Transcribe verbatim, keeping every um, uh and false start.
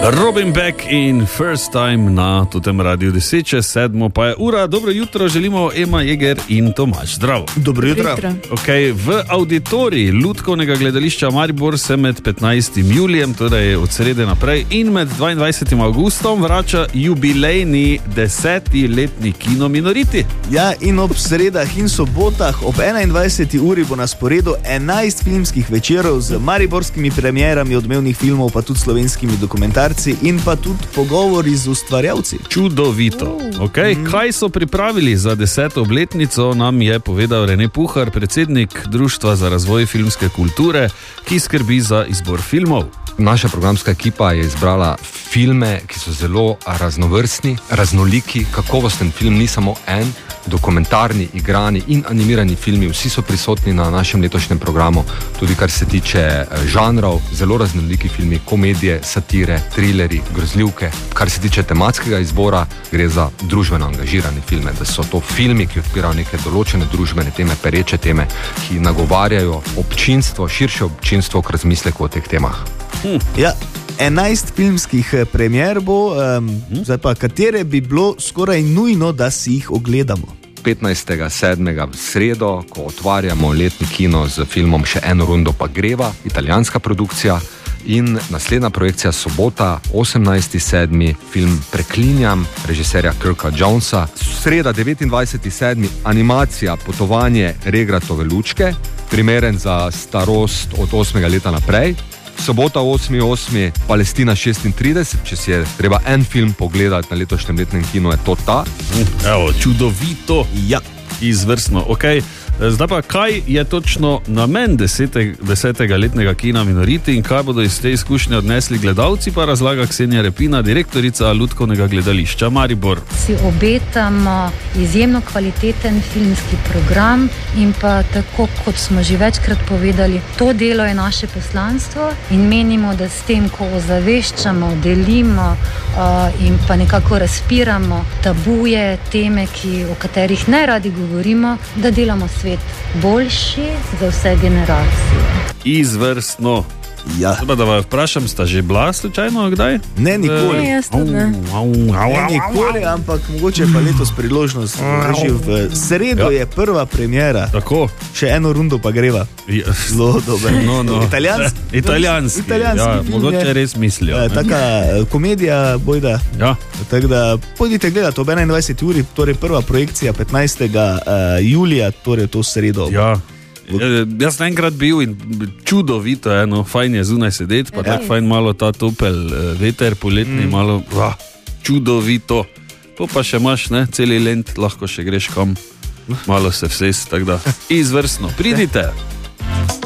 Robin Beck in First Time na tutem radiju deset čez sedmo, pa je ura. Dobro jutro, želimo Ema Jeger in Tomaž. Zdravo. Dobro jutro. Okay, v auditoriji Lutkovnega gledališča Maribor se med petnajstim julijem, torej od srede naprej, in med dvaindvajsetim avgustom vrača jubilejni deseti letni kino Minoriti. Ja, in ob sredah in sobotah ob enaindvajseti uri bo na sporedu enajst filmskih večerov z mariborskimi premierami odmevnih filmov, pa tudi slovenskimi dokumentarci in pa tudi pogovori z ustvarjalci. Čudovito. Okay. Mm. Kaj so pripravili za deseto obletnico, nam je povedal Rene Puhar, predsednik Društva za razvoj filmske kulture, ki skrbi za izbor filmov. Naša programska ekipa je izbrala filme, ki so zelo raznovrstni, raznoliki, kakovosten film, ni samo en, dokumentarni, igrani in animirani filmi, vsi so prisotni na našem letošnjem programu, tudi kar se tiče žanrov, zelo raznoliki filmi, komedije, satire, trileri, grozljivke. Kar se tiče tematskega izbora, gre za družbeno angažirane filme, da so to filmi, ki odpirajo neke določene družbene teme, pereče teme, ki nagovarjajo občinstvo, širše občinstvo k razmisleku o teh temah. Hm. Ja, enajst filmskih premier bo, um, hm? zdaj pa katere bi bilo skoraj nujno, da si jih ogledamo. petnajstega sedmega v sredo, ko otvarjamo letni kino z filmom Še eno rundo pa greva, italijanska produkcija, in naslednja projekcija sobota, osemnajsti sedmi, film Preklinjam, režiserja Kirka Jonesa. Sreda, devetindvajseti sedmi, animacija Potovanje Regratove lučke, primeren za starost od osmega leta naprej. Sobota, osmi osmi, Palestina šestintrideset, če si je treba en film pogledati na letošnjem letnem kinu, je to ta. Evo, čudovito. Ja. Izvrstno, okej. Okay. Zdaj pa, kaj je točno namen desetega, desetega letnega kina Minoriti in kaj bodo iz te izkušnje odnesli gledalci, pa razlaga Ksenija Repina, direktorica Lutkovnega gledališča Maribor. Si obetamo izjemno kvaliteten filmski program in pa tako, kot smo že večkrat povedali, to delo je naše poslanstvo in menimo, da s tem, ko ozaveščamo, delimo uh, in pa nekako razpiramo tabuje, teme, ki, o katerih ne radi govorimo, da delamo svet boljši za vse generacije. Izvrstno. Ja. Zdaj, da vas vprašam, sta že bila slučajno kdaj? Ne, nikoli. Ne, jaz tudi ne. Ne, nikoli, ampak mogoče pa letos priložnost. Že v sredo je prva premiera. Tako. Še eno rundo pa greva. Ja. Zelo dober. No, no. Italijanski. Italijanski. Italijanski ja, film, mogoče res mislijo. Je, taka komedija, bojda. Ja. Tako da pojdite gledati ob enaindvajseti uri, torej prva projekcija petnajstega julija, torej to sredo. Ja. Jaz sem enkrat bil in čudovito je, no, fajn je zunaj sedeti, pa tako fajn malo ta topel veter poletni, mm. malo, ah, čudovito. To pa še imaš, ne, celi lent, lahko še greš kam, malo se vses, tako da izvrstno. Pridite!